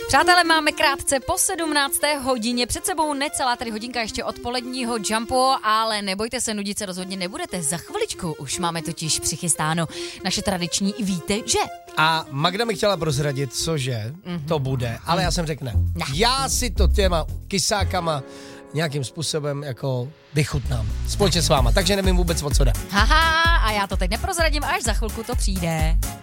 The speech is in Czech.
Přátelé, máme krátce po 17. hodině, před sebou necelá tady hodinka ještě odpoledního jumpu, ale nebojte se, nudit se rozhodně nebudete. Za chviličku už máme totiž přichystáno naše tradiční víte, že? A Magda mi chtěla prozradit, cože to bude, ale já jsem řekne. Já si to těma kysákama nějakým způsobem jako vychutnám. Společně s váma, takže nevím vůbec, o co jde. Haha, a já to teď neprozradím, až za chvilku to přijde.